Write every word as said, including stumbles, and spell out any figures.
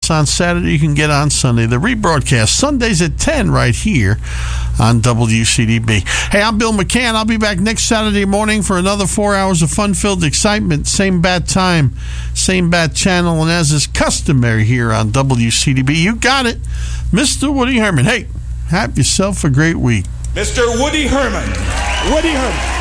gets on Saturday, you can get on Sunday. The rebroadcast, Sundays at ten right here on W C D B. Hey, I'm Bill McCann. I'll be back next Saturday morning for another four hours of fun-filled excitement. Same bat time, same bat channel, and as is customary here on W C D B, you got it, Mister Woody Herman. Hey, have yourself a great week. Mister Woody Herman. Woody Herman.